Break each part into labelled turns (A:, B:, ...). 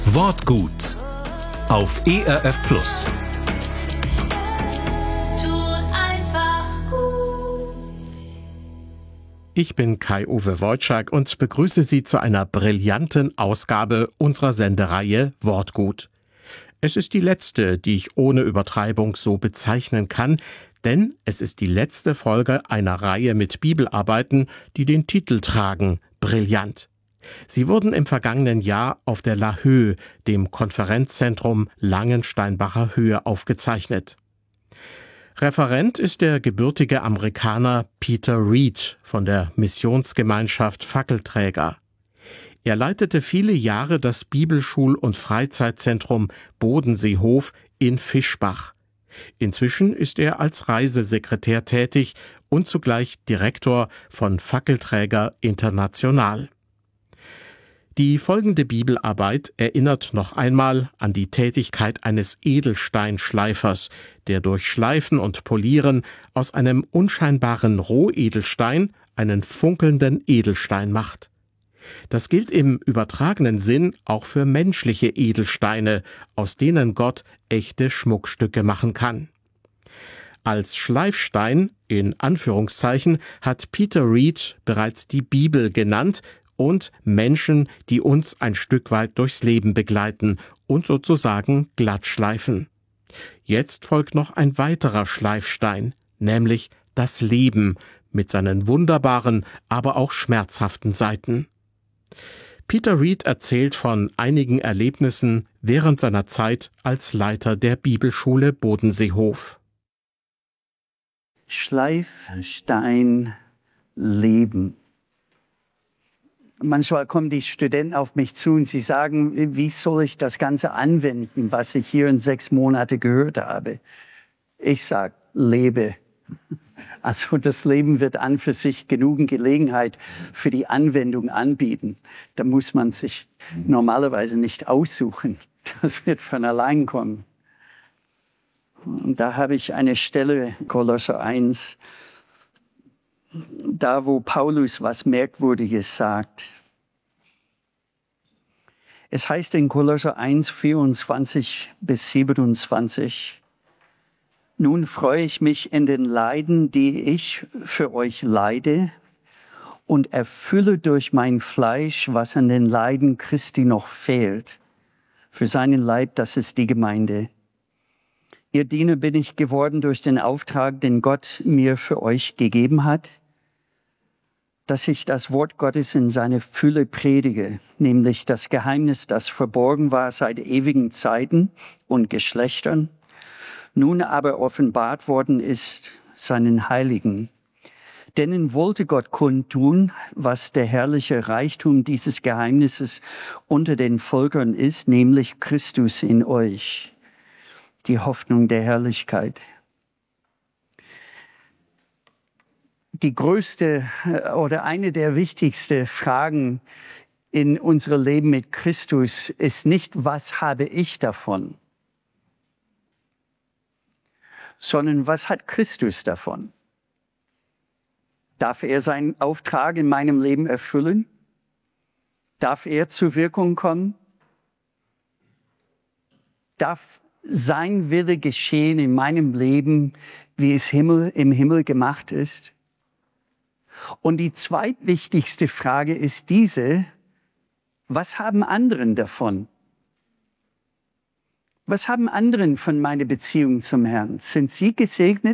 A: Wortgut auf ERF Plus. Ich bin Kai-Uwe Wojczak und begrüße Sie zu einer brillanten Ausgabe unserer Sendereihe Wortgut. Es ist die letzte, die ich ohne Übertreibung so bezeichnen kann, denn es ist die letzte Folge einer Reihe mit Bibelarbeiten, die den Titel tragen Brillant. Sie wurden im vergangenen Jahr auf der La Höhe, dem Konferenzzentrum Langensteinbacher Höhe, aufgezeichnet. Referent ist der gebürtige Amerikaner Peter Reed von der Missionsgemeinschaft Fackelträger. Er leitete viele Jahre das Bibelschul- und Freizeitzentrum Bodenseehof in Fischbach. Inzwischen ist er als Reisesekretär tätig und zugleich Direktor von Fackelträger International. Die folgende Bibelarbeit erinnert noch einmal an die Tätigkeit eines Edelsteinschleifers, der durch Schleifen und Polieren aus einem unscheinbaren Rohedelstein einen funkelnden Edelstein macht. Das gilt im übertragenen Sinn auch für menschliche Edelsteine, aus denen Gott echte Schmuckstücke machen kann. Als Schleifstein, in Anführungszeichen, hat Peter Reed bereits die Bibel genannt und Menschen, die uns ein Stück weit durchs Leben begleiten und sozusagen glatt schleifen. Jetzt folgt noch ein weiterer Schleifstein, nämlich das Leben mit seinen wunderbaren, aber auch schmerzhaften Seiten. Peter Reed erzählt von einigen Erlebnissen während seiner Zeit als Leiter der Bibelschule Bodenseehof.
B: Schleifstein Leben. Manchmal kommen die Studenten auf mich zu und sie sagen, wie soll ich das Ganze anwenden, was ich hier in 6 Monaten gehört habe? Ich sage, lebe. Also das Leben wird an für sich genügend Gelegenheit für die Anwendung anbieten. Da muss man sich normalerweise nicht aussuchen. Das wird von allein kommen. Und da habe ich eine Stelle, Kolosser 1, da wo Paulus was Merkwürdiges sagt. Es heißt in Kolosser 1, 24 bis 27, nun freue ich mich in den Leiden, die ich für euch leide, und erfülle durch mein Fleisch, was an den Leiden Christi noch fehlt. Für seinen Leib, das ist die Gemeinde. Ihr Diener bin ich geworden durch den Auftrag, den Gott mir für euch gegeben hat, dass ich das Wort Gottes in seiner Fülle predige, nämlich das Geheimnis, das verborgen war seit ewigen Zeiten und Geschlechtern, nun aber offenbart worden ist seinen Heiligen. Denen wollte Gott kundtun, was der herrliche Reichtum dieses Geheimnisses unter den Völkern ist, nämlich Christus in euch, die Hoffnung der Herrlichkeit. Die größte oder eine der wichtigsten Fragen in unserem Leben mit Christus ist nicht, was habe ich davon, sondern was hat Christus davon? Darf er seinen Auftrag in meinem Leben erfüllen? Darf er zur Wirkung kommen? Darf sein Wille geschehen in meinem Leben, wie es im Himmel gemacht ist? Und die zweitwichtigste Frage ist diese: Was haben anderen davon? Was haben anderen von meiner Beziehung zum Herrn? Sind sie gesegnet?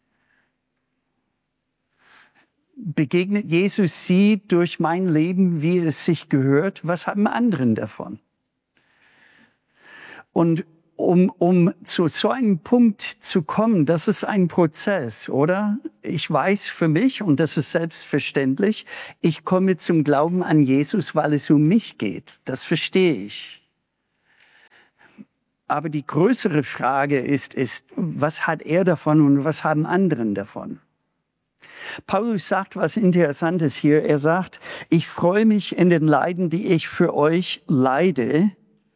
B: Begegnet Jesus sie durch mein Leben, wie es sich gehört? Was haben anderen davon? Und um zu so einem Punkt zu kommen, das ist ein Prozess, oder? Ich weiß für mich, und das ist selbstverständlich, ich komme zum Glauben an Jesus, weil es um mich geht. Das verstehe ich. Aber die größere Frage ist, was hat er davon und was haben anderen davon? Paulus sagt was Interessantes hier. Er sagt, ich freue mich in den Leiden, die ich für euch leide,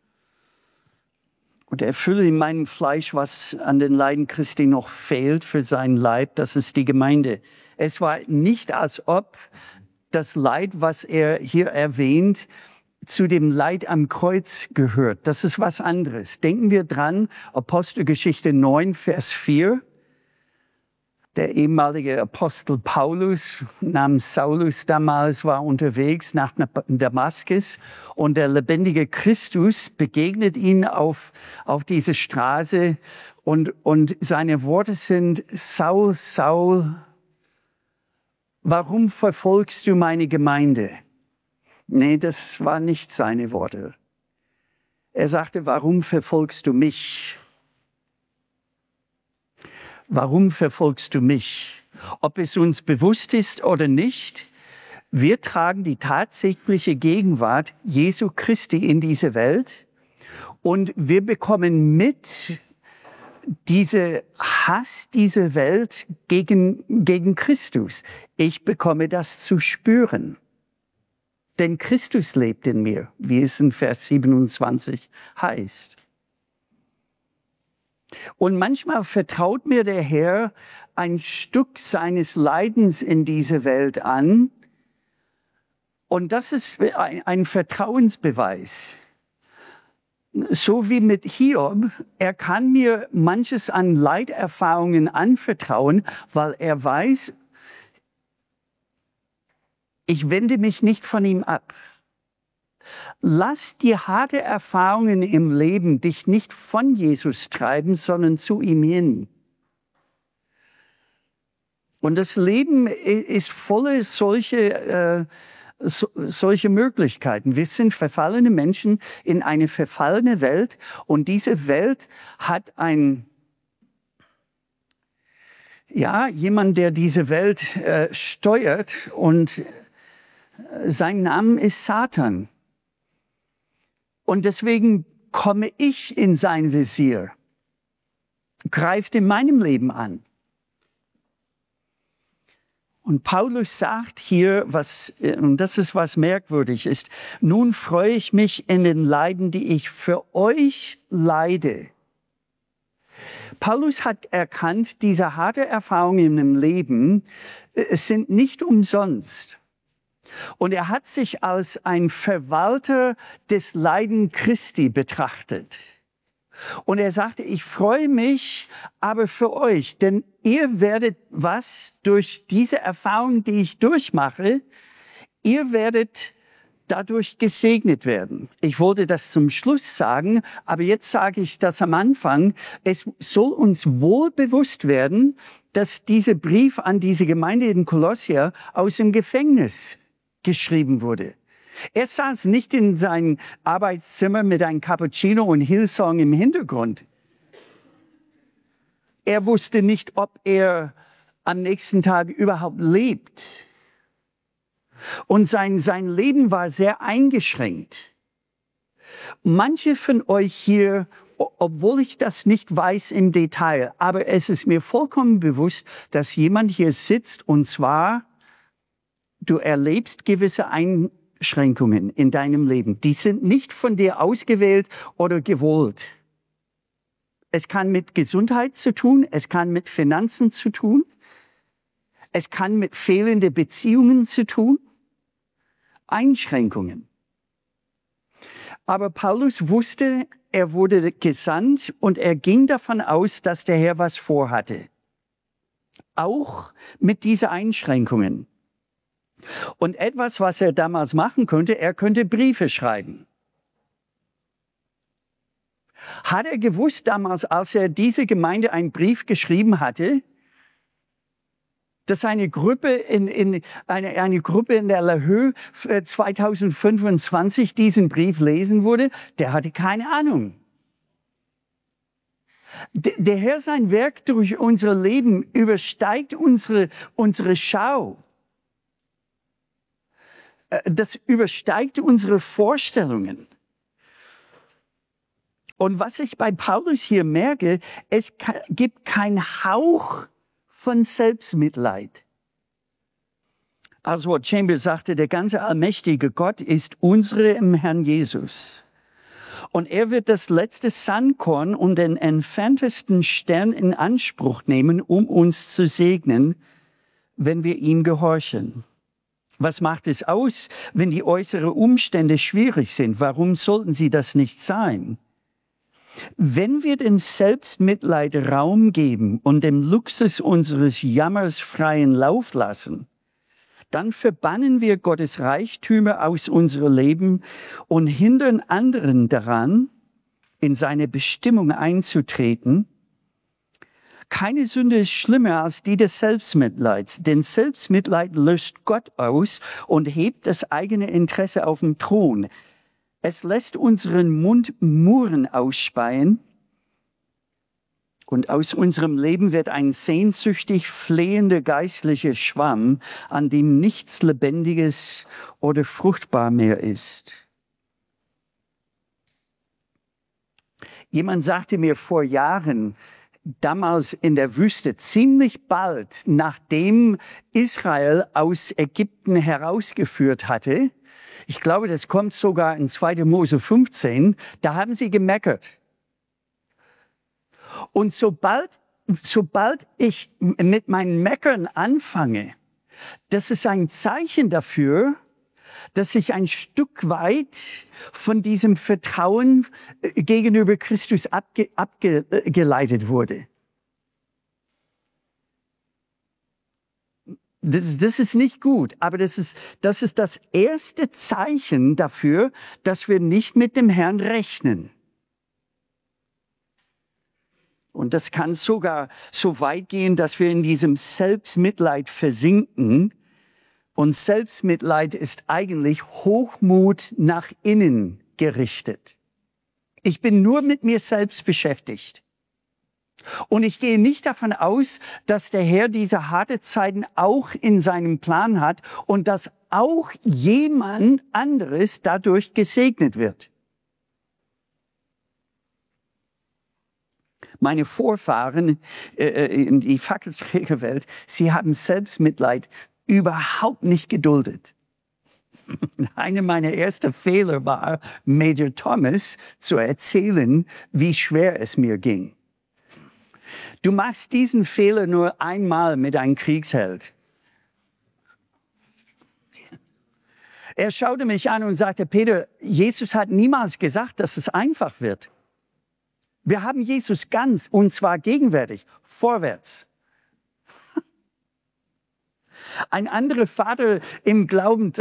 B: und erfülle in meinem Fleisch, was an den Leiden Christi noch fehlt für seinen Leib, das ist die Gemeinde. Es war nicht, als ob das Leid, was er hier erwähnt, zu dem Leid am Kreuz gehört. Das ist was anderes. Denken wir dran, Apostelgeschichte 9, Vers 4. Der ehemalige Apostel Paulus namens Saulus damals war unterwegs nach Damaskus und der lebendige Christus begegnet ihn auf diese Straße und seine Worte sind: Saul, Saul, warum verfolgst du meine Gemeinde? Nee, das war nicht seine Worte. Er sagte: Warum verfolgst du mich? Warum verfolgst du mich? Ob es uns bewusst ist oder nicht, wir tragen die tatsächliche Gegenwart Jesu Christi in diese Welt und wir bekommen mit diese Hass dieser Welt gegen Christus. Ich bekomme das zu spüren. Denn Christus lebt in mir, wie es in Vers 27 heißt. Und manchmal vertraut mir der Herr ein Stück seines Leidens in diese Welt an. Und das ist ein Vertrauensbeweis. So wie mit Hiob, er kann mir manches an Leiterfahrungen anvertrauen, weil er weiß, ich wende mich nicht von ihm ab. Lass die harte Erfahrungen im Leben dich nicht von Jesus treiben, sondern zu ihm hin. Und das Leben ist voller solche Möglichkeiten. Wir sind verfallene Menschen in eine verfallene Welt und diese Welt hat jemand, der diese Welt steuert und sein Name ist Satan. Und deswegen komme ich in sein Visier, greift in meinem Leben an. Und Paulus sagt hier, und das ist was merkwürdig ist: Nun freue ich mich in den Leiden, die ich für euch leide. Paulus hat erkannt, diese harte Erfahrungen im Leben sind nicht umsonst. Und er hat sich als ein Verwalter des Leiden Christi betrachtet. Und er sagte: Ich freue mich aber für euch, denn ihr werdet durch diese Erfahrung, die ich durchmache, ihr werdet dadurch gesegnet werden. Ich wollte das zum Schluss sagen, aber jetzt sage ich das am Anfang. Es soll uns wohl bewusst werden, dass dieser Brief an diese Gemeinde in Kolossia aus dem Gefängnis geschrieben wurde. Er saß nicht in seinem Arbeitszimmer mit einem Cappuccino und Hillsong im Hintergrund. Er wusste nicht, ob er am nächsten Tag überhaupt lebt. Und sein Leben war sehr eingeschränkt. Manche von euch hier, obwohl ich das nicht weiß im Detail, aber es ist mir vollkommen bewusst, dass jemand hier sitzt und zwar du erlebst gewisse Einschränkungen in deinem Leben. Die sind nicht von dir ausgewählt oder gewollt. Es kann mit Gesundheit zu tun, es kann mit Finanzen zu tun, es kann mit fehlenden Beziehungen zu tun. Einschränkungen. Aber Paulus wusste, er wurde gesandt und er ging davon aus, dass der Herr was vorhatte. Auch mit diesen Einschränkungen. Und etwas, was er damals machen konnte, er könnte Briefe schreiben. Hat er gewusst damals, als er diese Gemeinde einen Brief geschrieben hatte, dass eine Gruppe in der La Höhe 2025 diesen Brief lesen würde? Der hatte keine Ahnung. Der Herr, sein Werk durch unser Leben übersteigt unsere Schau. Das übersteigt unsere Vorstellungen. Und was ich bei Paulus hier merke, es gibt keinen Hauch von Selbstmitleid. Oswald Chambers sagte, der ganze allmächtige Gott ist unsere im Herrn Jesus. Und er wird das letzte Sandkorn und den entferntesten Stern in Anspruch nehmen, um uns zu segnen, wenn wir ihm gehorchen. Was macht es aus, wenn die äußeren Umstände schwierig sind? Warum sollten sie das nicht sein? Wenn wir dem Selbstmitleid Raum geben und dem Luxus unseres Jammers freien Lauf lassen, dann verbannen wir Gottes Reichtümer aus unserem Leben und hindern anderen daran, in seine Bestimmung einzutreten. Keine Sünde ist schlimmer als die des Selbstmitleids, denn Selbstmitleid löscht Gott aus und hebt das eigene Interesse auf den Thron. Es lässt unseren Mund Murren ausspeien und aus unserem Leben wird ein sehnsüchtig flehender geistlicher Schwamm, an dem nichts Lebendiges oder fruchtbar mehr ist. Jemand sagte mir vor Jahren, damals in der Wüste, ziemlich bald nachdem Israel aus Ägypten herausgeführt hatte, ich glaube, das kommt sogar in 2. Mose 15, da haben sie gemeckert. Und sobald ich mit meinen Meckern anfange, das ist ein Zeichen dafür, dass ich ein Stück weit von diesem Vertrauen gegenüber Christus abgeleitet wurde. Das ist nicht gut, aber das ist das erste Zeichen dafür, dass wir nicht mit dem Herrn rechnen. Und das kann sogar so weit gehen, dass wir in diesem Selbstmitleid versinken. Und Selbstmitleid ist eigentlich Hochmut nach innen gerichtet. Ich bin nur mit mir selbst beschäftigt. Und ich gehe nicht davon aus, dass der Herr diese harte Zeiten auch in seinem Plan hat und dass auch jemand anderes dadurch gesegnet wird. Meine Vorfahren in die Fackelträgerwelt, sie haben Selbstmitleid überhaupt nicht geduldet. Einer meiner ersten Fehler war, Major Thomas zu erzählen, wie schwer es mir ging. Du machst diesen Fehler nur einmal mit einem Kriegsheld. Er schaute mich an und sagte, Peter, Jesus hat niemals gesagt, dass es einfach wird. Wir haben Jesus ganz, und zwar gegenwärtig, vorwärts. Ein anderer Vater im Glauben,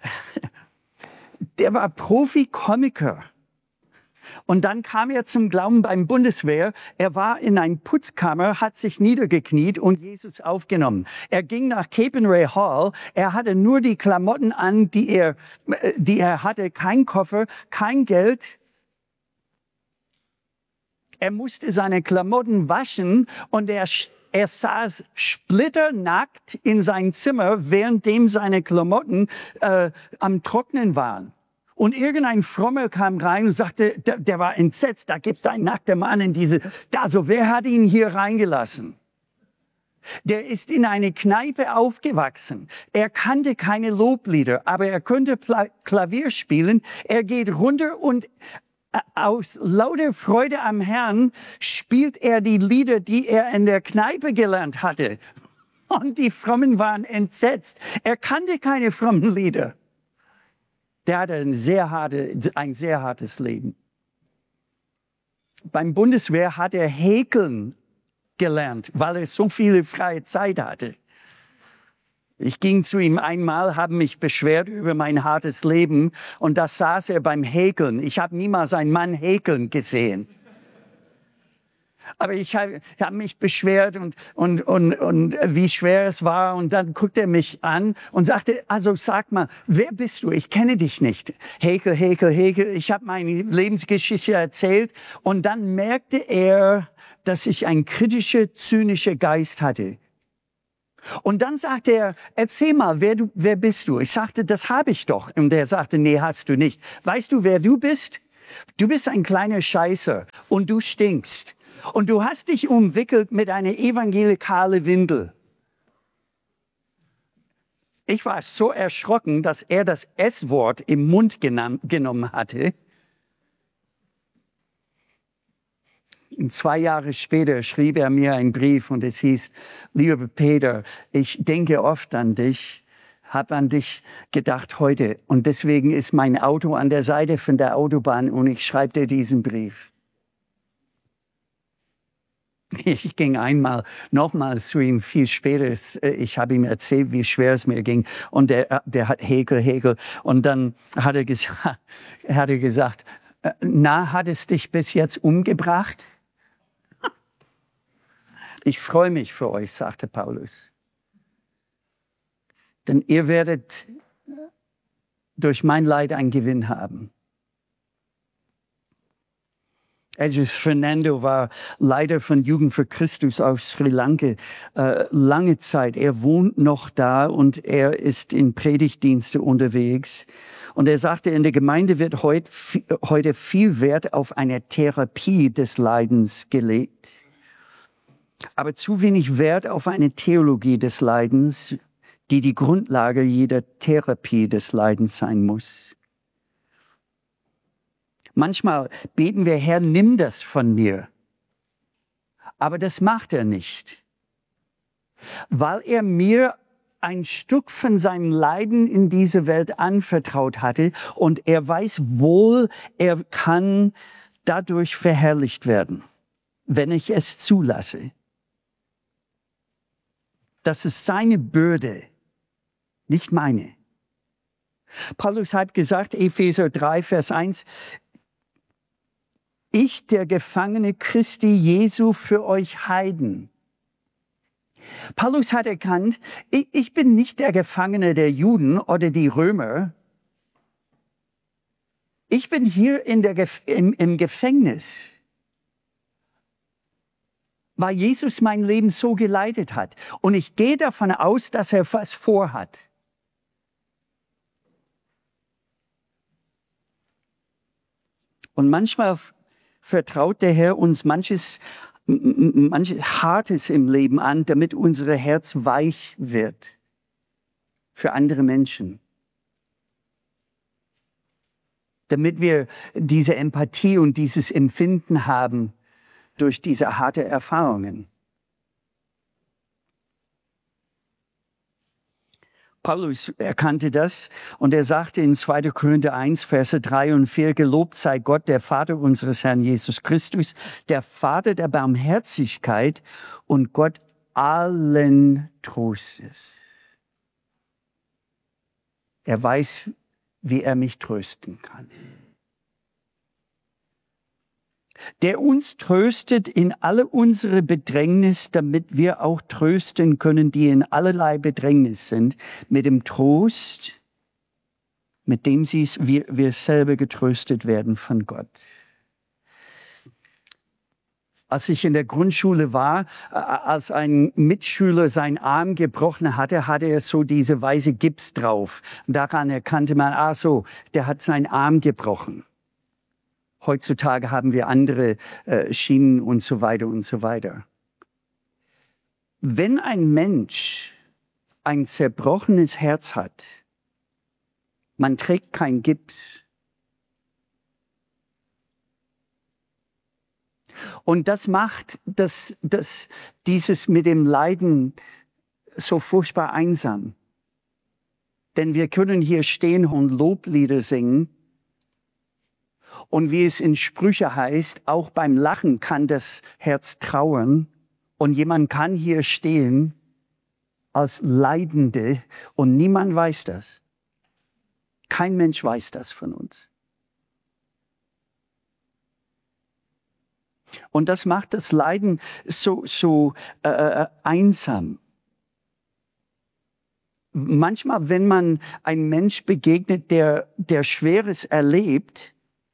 B: der war Profi-Komiker. Und dann kam er zum Glauben beim Bundeswehr. Er war in einer Putzkammer, hat sich niedergekniet und Jesus aufgenommen. Er ging nach Capernwray Hall. Er hatte nur die Klamotten an, die er hatte. Kein Koffer, kein Geld. Er musste seine Klamotten waschen und er saß splitternackt in seinem Zimmer, währenddem seine Klamotten am Trocknen waren. Und irgendein Frommer kam rein und sagte, der war entsetzt, da gibt es einen nackten Mann in also wer hat ihn hier reingelassen? Der ist in eine Kneipe aufgewachsen. Er kannte keine Loblieder, aber er konnte Klavier spielen. Er geht runter und aus lauter Freude am Herrn spielt er die Lieder, die er in der Kneipe gelernt hatte. Und die Frommen waren entsetzt. Er kannte keine frommen Lieder. Der hatte ein sehr hartes Leben. Beim Bundeswehr hat er häkeln gelernt, weil er so viele freie Zeit hatte. Ich ging zu ihm einmal, habe mich beschwert über mein hartes Leben und da saß er beim Häkeln. Ich habe niemals einen Mann häkeln gesehen. Aber ich hab mich beschwert und wie schwer es war. Und dann guckte er mich an und sagte, also sag mal, wer bist du? Ich kenne dich nicht. Häkel. Ich habe meine Lebensgeschichte erzählt. Und dann merkte er, dass ich einen kritischen, zynischen Geist hatte. Und dann sagte er, erzähl mal, wer bist du? Ich sagte, das habe ich doch. Und er sagte, nee, hast du nicht. Weißt du, wer du bist? Du bist ein kleiner Scheißer und du stinkst. Und du hast dich umwickelt mit einer evangelikalen Windel. Ich war so erschrocken, dass er das S-Wort im Mund genommen hatte. Und 2 Jahre später schrieb er mir einen Brief und es hieß, lieber Peter, ich denke oft an dich, habe an dich gedacht heute und deswegen ist mein Auto an der Seite von der Autobahn und ich schreibe dir diesen Brief. Ich ging nochmals zu ihm viel später. Ich habe ihm erzählt, wie schwer es mir ging. Und der hat Häkel. Und dann hat er gesagt, na, hat es dich bis jetzt umgebracht? Ich freue mich für euch, sagte Paulus. Denn ihr werdet durch mein Leid einen Gewinn haben. Jesus Fernando war Leiter von Jugend für Christus aus Sri Lanka lange Zeit. Er wohnt noch da und er ist in Predigtdienste unterwegs. Und er sagte, in der Gemeinde wird heute viel Wert auf eine Therapie des Leidens gelegt, aber zu wenig Wert auf eine Theologie des Leidens, die die Grundlage jeder Therapie des Leidens sein muss. Manchmal beten wir, Herr, nimm das von mir. Aber das macht er nicht, weil er mir ein Stück von seinem Leiden in diese Welt anvertraut hatte und er weiß wohl, er kann dadurch verherrlicht werden, wenn ich es zulasse. Das ist seine Bürde, nicht meine. Paulus hat gesagt, Epheser 3, Vers 1, ich, der Gefangene Christi Jesu, für euch Heiden. Paulus hat erkannt, ich bin nicht der Gefangene der Juden oder die Römer. Ich bin hier im Gefängnis, weil Jesus mein Leben so geleitet hat. Und ich gehe davon aus, dass er was vorhat. Und manchmal vertraut der Herr uns manches Hartes im Leben an, damit unser Herz weich wird für andere Menschen. Damit wir diese Empathie und dieses Empfinden haben durch diese harte Erfahrungen. Paulus erkannte das und er sagte in 2. Korinther 1, Verse 3 und 4, gelobt sei Gott, der Vater unseres Herrn Jesus Christus, der Vater der Barmherzigkeit und Gott allen Trostes. Er weiß, wie er mich trösten kann. Der uns tröstet in alle unsere Bedrängnis, damit wir auch trösten können, die in allerlei Bedrängnis sind, mit dem Trost, mit dem wir selber getröstet werden von Gott. Als ich in der Grundschule war, als ein Mitschüler seinen Arm gebrochen hatte, hatte er so diese weiße Gips drauf. Und daran erkannte man, der hat seinen Arm gebrochen. Heutzutage haben wir andere Schienen und so weiter und so weiter. Wenn ein Mensch ein zerbrochenes Herz hat, man trägt kein Gips. Und das macht dieses mit dem Leiden so furchtbar einsam. Denn wir können hier stehen und Loblieder singen. Und wie es in Sprüche heißt, auch beim Lachen kann das Herz trauern. Und jemand kann hier stehen als Leidende und niemand weiß das. Kein Mensch weiß das von uns. Und das macht das Leiden so einsam. Manchmal, wenn man einem Mensch begegnet, der Schweres erlebt,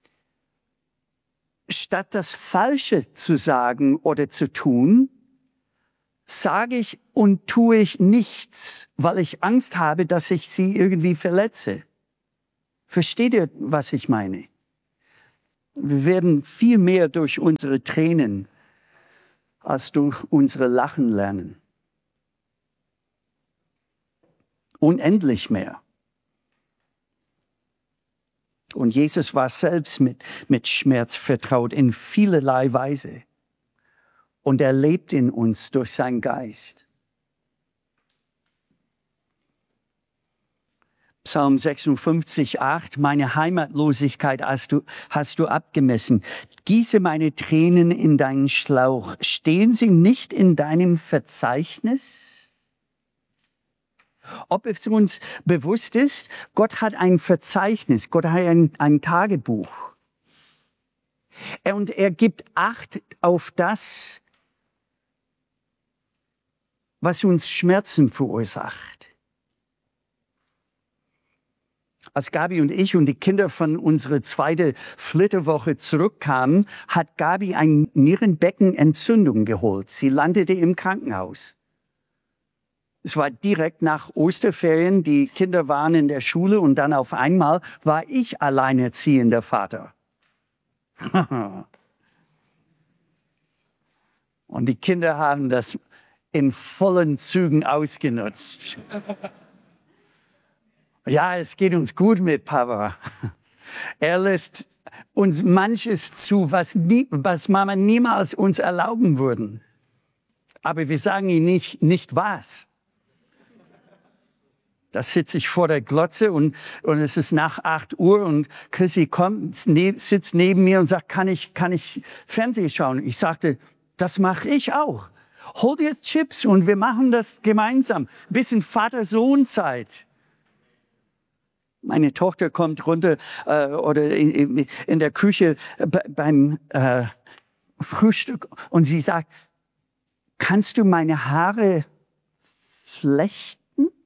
B: statt das Falsche zu sagen oder zu tun, sage ich und tue ich nichts, weil ich Angst habe, dass ich sie irgendwie verletze. Versteht ihr, was ich meine? Wir werden viel mehr durch unsere Tränen als durch unsere Lachen lernen. Unendlich mehr. Und Jesus war selbst mit Schmerz vertraut in vielerlei Weise. Und er lebt in uns durch seinen Geist. Psalm 56, 8, meine Heimatlosigkeit hast du abgemessen. Gieße meine Tränen in deinen Schlauch. Stehen sie nicht in deinem Verzeichnis? Ob es uns bewusst ist, Gott hat ein Verzeichnis, Gott hat ein Tagebuch. Und er gibt Acht auf das, was uns Schmerzen verursacht. Als Gabi und ich und die Kinder von unserer zweiten Flitterwoche zurückkamen, hat Gabi eine Nierenbeckenentzündung geholt. Sie landete im Krankenhaus. Es war direkt nach Osterferien, die Kinder waren in der Schule und dann auf einmal war ich alleinerziehender Vater. Und die Kinder haben das in vollen Zügen ausgenutzt. Ja, es geht uns gut mit Papa. Er lässt uns manches zu, was Mama niemals uns erlauben würden. Aber wir sagen ihm nicht was. Da sitze ich vor der Glotze und es ist nach 8 Uhr und Chrissy kommt, sitzt neben mir und sagt, kann ich Fernsehen schauen? Ich sagte, das mache ich auch. Hol dir Chips und wir machen das gemeinsam. Ein bisschen Vater-Sohn-Zeit. Meine Tochter kommt runter oder in der Küche beim Frühstück und sie sagt, kannst du meine Haare flechten?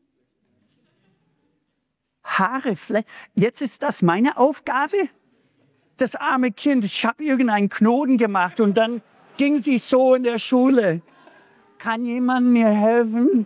B: Haare flechten? Jetzt ist das meine Aufgabe? Das arme Kind, ich habe irgendeinen Knoten gemacht und dann ging sie so in der Schule. Kann jemand mir helfen?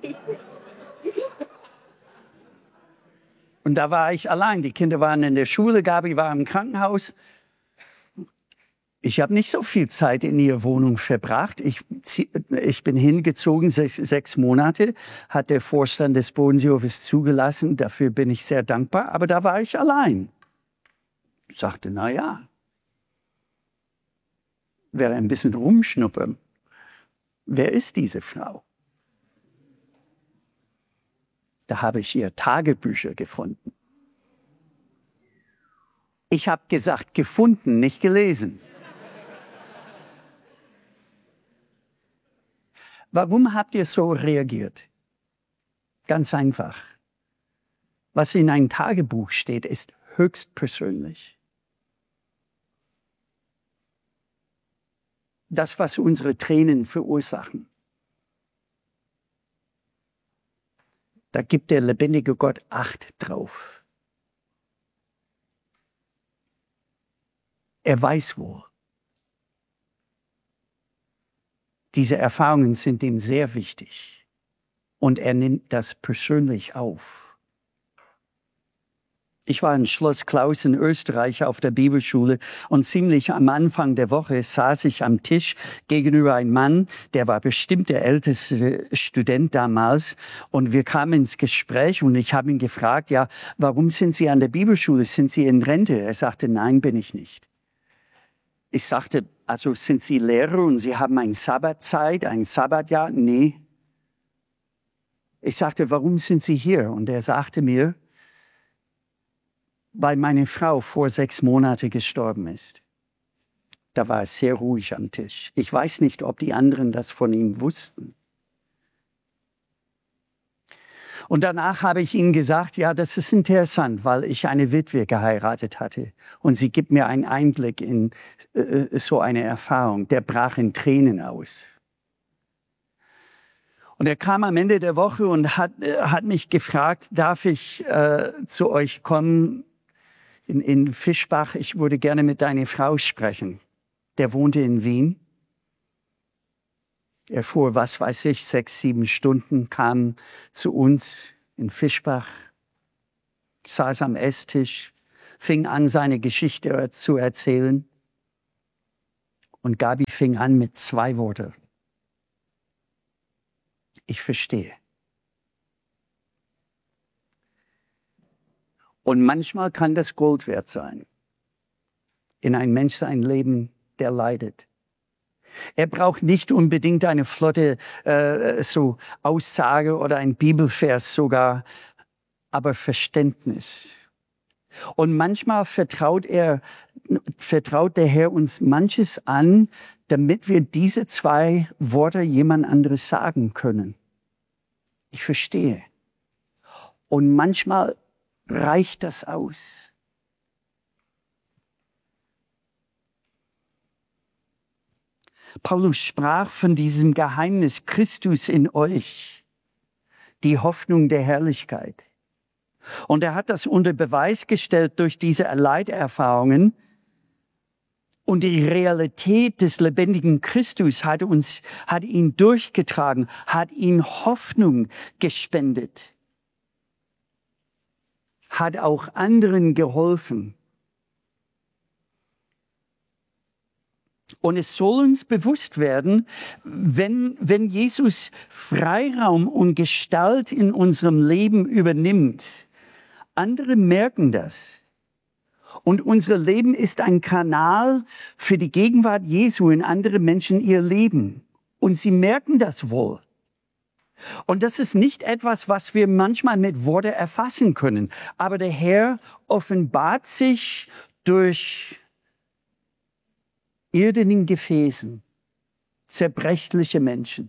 B: Und da war ich allein. Die Kinder waren in der Schule, Gabi war im Krankenhaus. Ich habe nicht so viel Zeit in ihrer Wohnung verbracht. Ich bin hingezogen, 6 Monate, hat der Vorstand des Bodenseehofes zugelassen. Dafür bin ich sehr dankbar. Aber da war ich allein. Ich sagte, na ja, werde ein bisschen rumschnuppern. Wer ist diese Frau? Da habe ich ihr Tagebücher gefunden. Ich habe gesagt, gefunden, nicht gelesen. Warum habt ihr so reagiert? Ganz einfach. Was in einem Tagebuch steht, ist höchst persönlich. Das, was unsere Tränen verursachen. Da gibt der lebendige Gott Acht drauf. Er weiß wohl. Diese Erfahrungen sind ihm sehr wichtig. Und er nimmt das persönlich auf. Ich war in Schloss Klaus in Österreich auf der Bibelschule und ziemlich am Anfang der Woche saß ich am Tisch gegenüber einem Mann, der war bestimmt der älteste Student damals und wir kamen ins Gespräch und ich habe ihn gefragt, ja, warum sind Sie an der Bibelschule? Sind Sie in Rente? Er sagte, nein, bin ich nicht. Ich sagte, also sind Sie Lehrer und Sie haben eine Sabbatzeit, ein Sabbatjahr? Nee. Ich sagte, warum sind Sie hier? Und er sagte mir, weil meine Frau vor 6 Monaten gestorben ist. Da war es sehr ruhig am Tisch. Ich weiß nicht, ob die anderen das von ihm wussten. Und danach habe ich ihnen gesagt, ja, das ist interessant, weil ich eine Witwe geheiratet hatte. Und sie gibt mir einen Einblick in so eine Erfahrung. Der brach in Tränen aus. Und er kam am Ende der Woche und hat mich gefragt, darf ich zu euch kommen in Fischbach? Ich würde gerne mit deiner Frau sprechen. Der wohnte in Wien. Er fuhr, was weiß ich, 6, 7 Stunden, kam zu uns in Fischbach, saß am Esstisch, fing an, seine Geschichte zu erzählen. Und Gabi fing an mit 2 Worten. Ich verstehe. Und manchmal kann das Gold wert sein. In ein Mensch sein Leben, der leidet. Er braucht nicht unbedingt eine flotte so Aussage oder ein Bibelvers sogar. aber Verständnis. Und manchmal vertraut der Herr uns manches an, damit wir diese 2 Worte jemand anderes sagen können. Ich verstehe. Und manchmal reicht das aus. Paulus sprach von diesem Geheimnis Christus in euch, die Hoffnung der Herrlichkeit. Und er hat das unter Beweis gestellt durch diese Leiterfahrungen. Und die Realität des lebendigen Christus hat ihn durchgetragen, hat ihn Hoffnung gespendet, hat auch anderen geholfen. Und es soll uns bewusst werden, wenn Jesus Freiraum und Gestalt in unserem Leben übernimmt, andere merken das. Und unser Leben ist ein Kanal für die Gegenwart Jesu in andere Menschen ihr Leben. Und sie merken das wohl. Und das ist nicht etwas, was wir manchmal mit Worten erfassen können. Aber der Herr offenbart sich durch irdenen Gefäßen, zerbrechliche Menschen.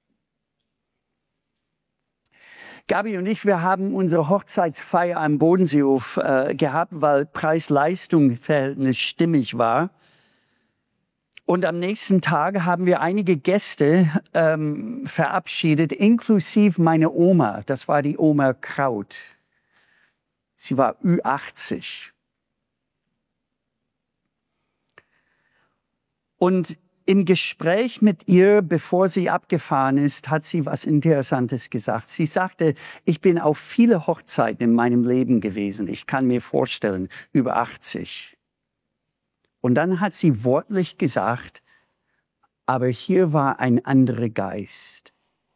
B: Gabi und ich, wir haben unsere Hochzeitsfeier am Bodenseehof gehabt, weil Preis-Leistung-Verhältnis stimmig war. Und am nächsten Tag haben wir einige Gäste verabschiedet, inklusive meine Oma. Das war die Oma Kraut. Sie war Ü80. Und im Gespräch mit ihr, bevor sie abgefahren ist, hat sie was Interessantes gesagt. Sie sagte, ich bin auf viele Hochzeiten in meinem Leben gewesen. Ich kann mir vorstellen, über 80. Und dann hat sie wortlich gesagt, aber hier war ein anderer Geist.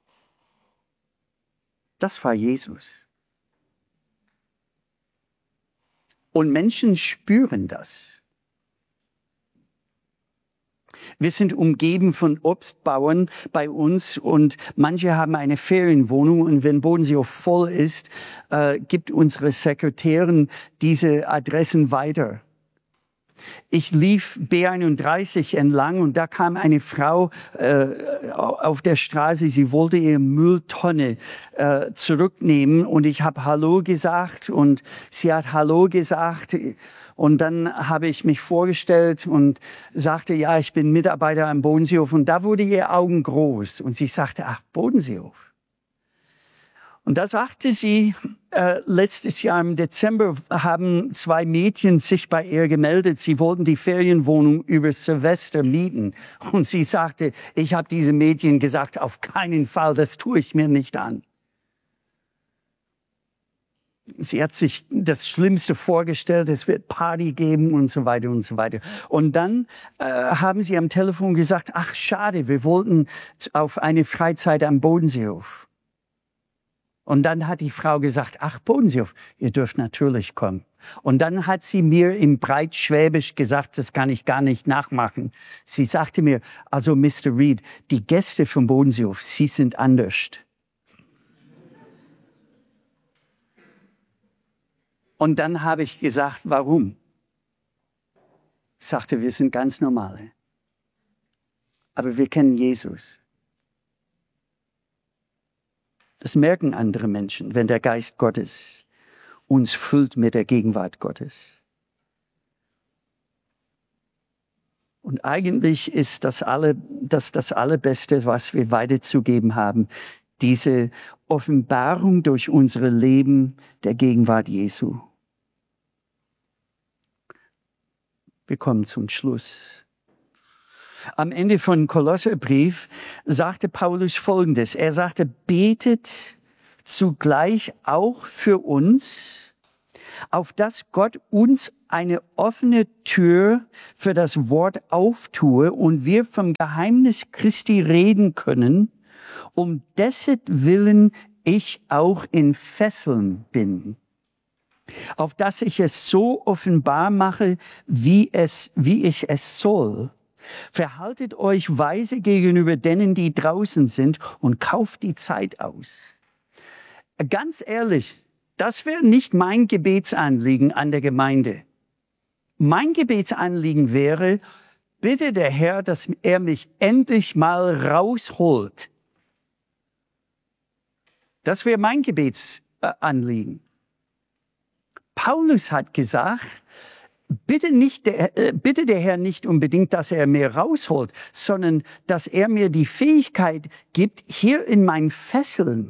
B: Das war Jesus. Und Menschen spüren das. Wir sind umgeben von Obstbauern bei uns und manche haben eine Ferienwohnung und wenn Bodenseehof voll ist, gibt unsere Sekretärin diese Adressen weiter. Ich lief B31 entlang und da kam eine Frau auf der Straße, sie wollte ihre Mülltonne zurücknehmen und ich habe Hallo gesagt und sie hat Hallo gesagt. Und dann habe ich mich vorgestellt und sagte, ja, ich bin Mitarbeiter am Bodenseehof. Und da wurde ihr Augen groß. Und sie sagte, ach, Bodenseehof. Und da sagte sie, letztes Jahr im Dezember haben 2 Mädchen sich bei ihr gemeldet. Sie wollten die Ferienwohnung über Silvester mieten. Und sie sagte, ich habe diese Mädchen gesagt, auf keinen Fall, das tue ich mir nicht an. Sie hat sich das Schlimmste vorgestellt, es wird Party geben und so weiter und so weiter. Und dann haben sie am Telefon gesagt, ach schade, wir wollten auf eine Freizeit am Bodenseehof. Und dann hat die Frau gesagt, ach Bodenseehof, ihr dürft natürlich kommen. Und dann hat sie mir im Breitschwäbisch gesagt, das kann ich gar nicht nachmachen. Sie sagte mir, also Mr. Reed, die Gäste vom Bodenseehof, sie sind anders. Und dann habe ich gesagt, warum? Ich sagte, wir sind ganz normale. Aber wir kennen Jesus. Das merken andere Menschen, wenn der Geist Gottes uns füllt mit der Gegenwart Gottes. Und eigentlich ist das Allerbeste, was wir weiterzugeben haben, diese Offenbarung durch unsere Leben der Gegenwart Jesu. Wir kommen zum Schluss. Am Ende von Kolosserbrief sagte Paulus Folgendes. Er sagte, betet zugleich auch für uns, auf dass Gott uns eine offene Tür für das Wort auftue und wir vom Geheimnis Christi reden können, um dessen Willen ich auch in Fesseln bin, auf dass ich es so offenbar mache, wie ich es soll. Verhaltet euch weise gegenüber denen, die draußen sind und kauft die Zeit aus. Ganz ehrlich, Das wäre nicht mein Gebetsanliegen an der Gemeinde. Mein Gebetsanliegen wäre, bitte der Herr, dass er mich endlich mal rausholt. Das wäre mein Gebetsanliegen. Paulus hat gesagt, bitte der Herr nicht unbedingt, dass er mir rausholt, sondern dass er mir die Fähigkeit gibt, hier in meinen Fesseln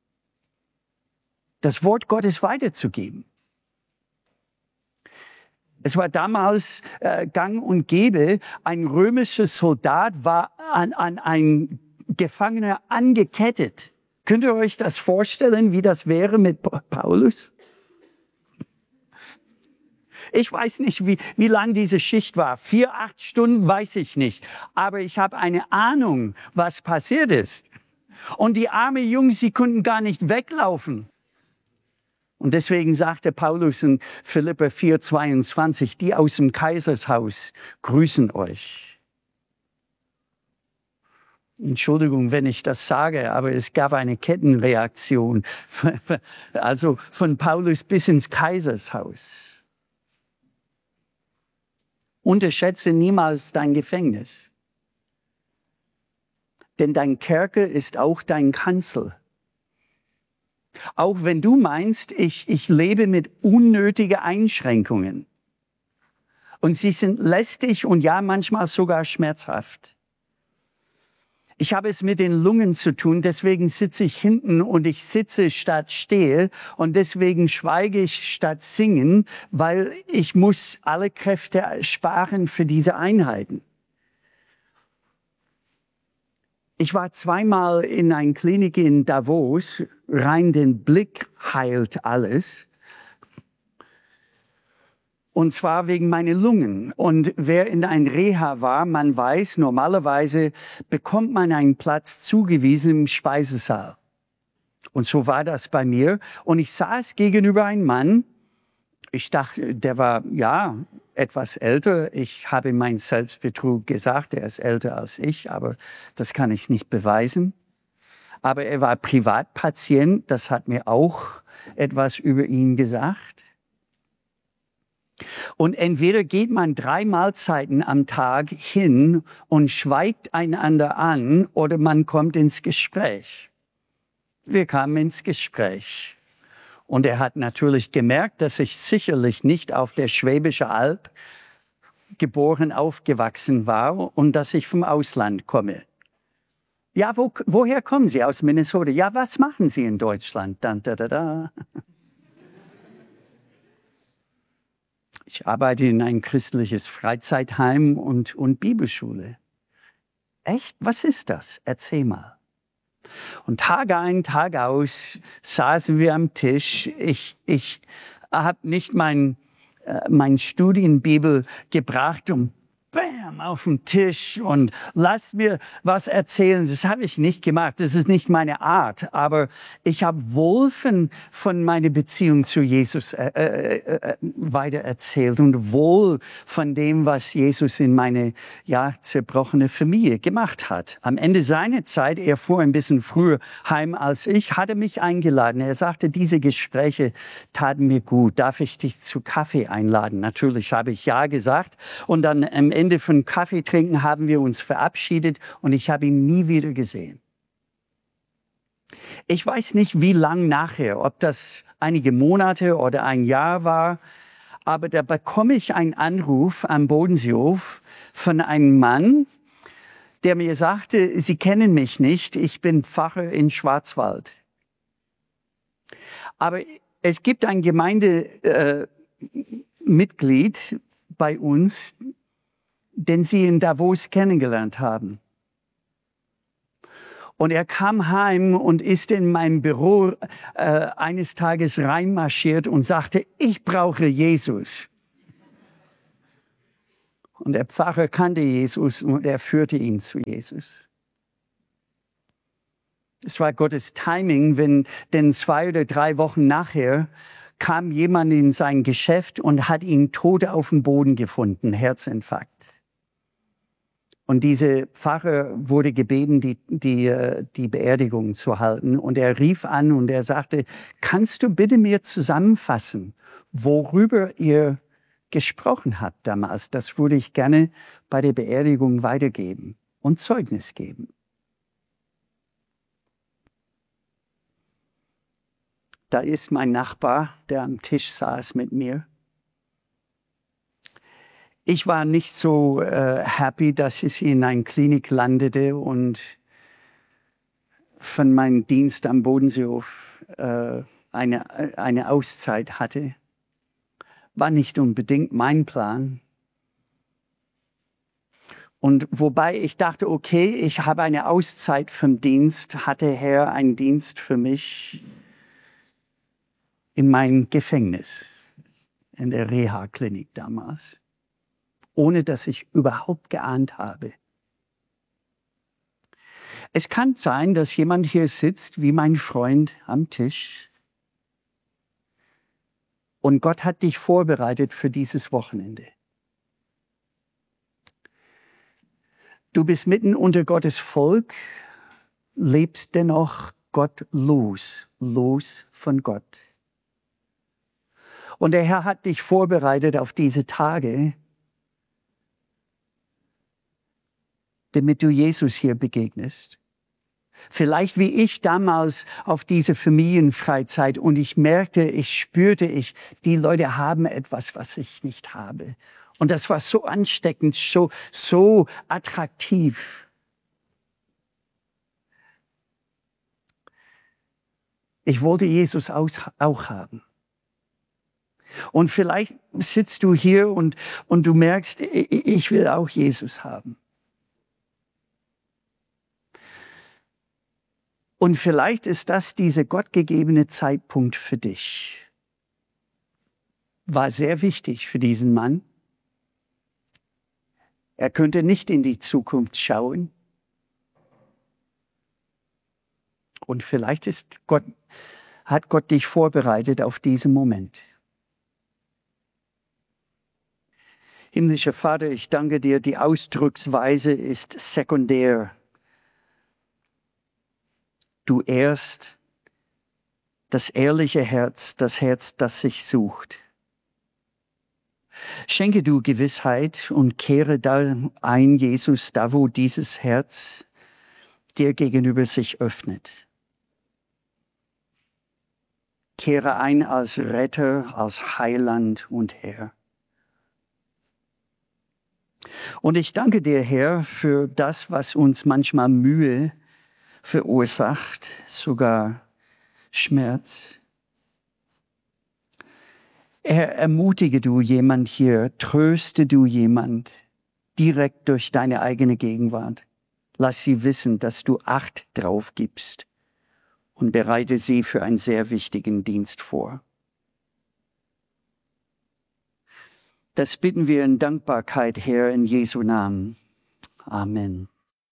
B: das Wort Gottes weiterzugeben. Es war damals gang und gäbe, ein römischer Soldat war an einen Gefangener angekettet. Könnt ihr euch das vorstellen, wie das wäre mit Paulus? Ich weiß nicht, wie lang diese Schicht war. 4, 8 Stunden weiß ich nicht. Aber ich habe eine Ahnung, was passiert ist. Und die armen Jungs, sie konnten gar nicht weglaufen. Und deswegen sagte Paulus in Philipper 4,22, die aus dem Kaisershaus grüßen euch. Entschuldigung, wenn ich das sage, aber es gab eine Kettenreaktion, also von Paulus bis ins Kaisershaus. Unterschätze niemals dein Gefängnis. Denn dein Kerker ist auch dein Kanzel. Auch wenn du meinst, ich lebe mit unnötigen Einschränkungen. Und sie sind lästig und ja, manchmal sogar schmerzhaft. Ich habe es mit den Lungen zu tun, deswegen sitze ich hinten und ich sitze statt stehe und deswegen schweige ich statt singen, weil ich muss alle Kräfte sparen für diese Einheiten. Ich war 2-mal in einer Klinik in Davos, rein den Blick heilt alles. Und zwar wegen meiner Lungen. Und wer in ein Reha war, man weiß, normalerweise bekommt man einen Platz zugewiesen im Speisesaal. Und so war das bei mir. Und ich saß gegenüber einem Mann. Ich dachte, der war, ja, etwas älter. Ich habe meinen Selbstbetrug gesagt, er ist älter als ich, aber das kann ich nicht beweisen. Aber er war Privatpatient, das hat mir auch etwas über ihn gesagt. Und entweder geht man 3 Mahlzeiten am Tag hin und schweigt einander an oder man kommt ins Gespräch. Wir kamen ins Gespräch. Und er hat natürlich gemerkt, dass ich sicherlich nicht auf der Schwäbischen Alb geboren, aufgewachsen war und dass ich vom Ausland komme. Ja, woher kommen Sie? Aus Minnesota. Ja, was machen Sie in Deutschland? Ich arbeite in ein christliches Freizeitheim und Bibelschule. Echt? Was ist das? Erzähl mal. Und Tag ein, Tag aus saßen wir am Tisch. Ich habe nicht mein Studienbibel gebracht und bam, auf den Tisch und lass mir was erzählen. Das habe ich nicht gemacht. Das ist nicht meine Art. Aber ich habe wohl von meiner Beziehung zu Jesus weiter erzählt und wohl von dem, was Jesus in meine zerbrochene Familie gemacht hat. Am Ende seiner Zeit, er fuhr ein bisschen früher heim als ich, hat er mich eingeladen. Er sagte, diese Gespräche taten mir gut. Darf ich dich zu Kaffee einladen? Natürlich habe ich ja gesagt. Und dann am Ende von Kaffee trinken haben wir uns verabschiedet und ich habe ihn nie wieder gesehen. Ich weiß nicht, wie lang nachher, ob das einige Monate oder ein Jahr war, aber da bekomme ich einen Anruf am Bodenseehof von einem Mann, der mir sagte, Sie kennen mich nicht, ich bin Pfarrer in Schwarzwald. Aber es gibt ein Gemeindemitglied bei uns, den Sie in Davos kennengelernt haben. Und er kam heim und ist in mein Büro eines Tages reinmarschiert und sagte, ich brauche Jesus. Und der Pfarrer kannte Jesus und er führte ihn zu Jesus. Es war Gottes Timing, denn 2 oder 3 Wochen nachher kam jemand in sein Geschäft und hat ihn tot auf dem Boden gefunden, Herzinfarkt. Und dieser Pfarrer wurde gebeten, die Beerdigung zu halten. Und er rief an und er sagte, kannst du bitte mir zusammenfassen, worüber ihr gesprochen habt damals? Das würde ich gerne bei der Beerdigung weitergeben und Zeugnis geben. Da ist mein Nachbar, der am Tisch saß mit mir. Ich war nicht so happy, dass ich in einer Klinik landete und von meinem Dienst am Bodenseehof eine Auszeit hatte. War nicht unbedingt mein Plan. Und wobei ich dachte, okay, ich habe eine Auszeit vom Dienst, hatte Herr einen Dienst für mich in meinem Gefängnis, in der Reha-Klinik damals, ohne dass ich überhaupt geahnt habe. Es kann sein, dass jemand hier sitzt, wie mein Freund am Tisch, und Gott hat dich vorbereitet für dieses Wochenende. Du bist mitten unter Gottes Volk, lebst dennoch Gott los von Gott. Und der Herr hat dich vorbereitet auf diese Tage, damit du Jesus hier begegnest. Vielleicht wie ich damals auf diese Familienfreizeit und ich spürte, die Leute haben etwas, was ich nicht habe. Und das war so ansteckend, so attraktiv. Ich wollte Jesus auch haben. Und vielleicht sitzt du hier und du merkst, ich will auch Jesus haben. Und vielleicht ist das dieser gottgegebene Zeitpunkt für dich. War sehr wichtig für diesen Mann. Er könnte nicht in die Zukunft schauen. Und vielleicht hat Gott dich vorbereitet auf diesen Moment. Himmlischer Vater, ich danke dir, die Ausdrucksweise ist sekundär. Du ehrst das ehrliche Herz, das Herz, das sich sucht. Schenke du Gewissheit und kehre da ein, Jesus, da wo dieses Herz dir gegenüber sich öffnet. Kehre ein als Retter, als Heiland und Herr. Und ich danke dir, Herr, für das, was uns manchmal Mühe verursacht, sogar Schmerz. Herr, ermutige du jemand hier, tröste du jemand direkt durch deine eigene Gegenwart. Lass sie wissen, dass du Acht drauf gibst und bereite sie für einen sehr wichtigen Dienst vor. Das bitten wir in Dankbarkeit, Herr, in Jesu Namen. Amen.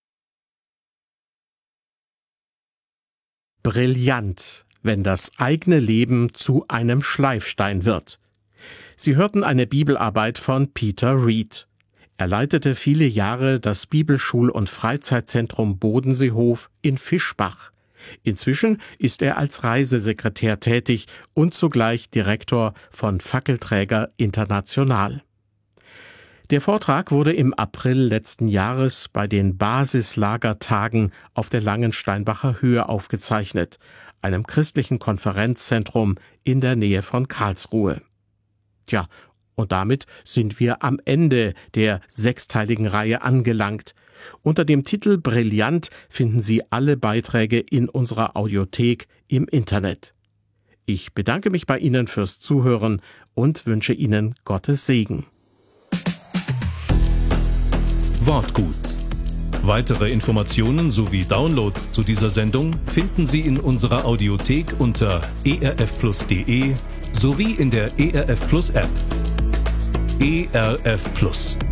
A: Brillant, wenn das eigene Leben zu einem Schleifstein wird. Sie hörten eine Bibelarbeit von Peter Reed. Er leitete viele Jahre das Bibelschul- und Freizeitzentrum Bodenseehof in Fischbach. Inzwischen ist er als Reisesekretär tätig und zugleich Direktor von Fackelträger International. Der Vortrag wurde im April letzten Jahres bei den Basislagertagen auf der Langensteinbacher Höhe aufgezeichnet, einem christlichen Konferenzzentrum in der Nähe von Karlsruhe. Tja, und damit sind wir am Ende der sechsteiligen Reihe angelangt. Unter dem Titel Brillant finden Sie alle Beiträge in unserer Audiothek im Internet. Ich bedanke mich bei Ihnen fürs Zuhören und wünsche Ihnen Gottes Segen.
C: Wortgut. Weitere Informationen sowie Downloads zu dieser Sendung finden Sie in unserer Audiothek unter erfplus.de sowie in der ERF Plus App. ERF Plus.